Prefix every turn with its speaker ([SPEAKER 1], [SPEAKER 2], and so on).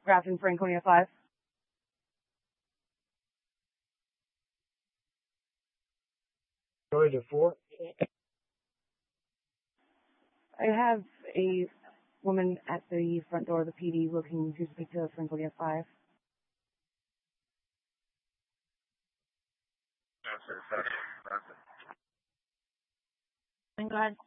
[SPEAKER 1] Grafton, Franconia 5.
[SPEAKER 2] Going to 4.
[SPEAKER 1] I have a woman at the front door of the PD looking to speak to Franconia 5.
[SPEAKER 3] Thank God.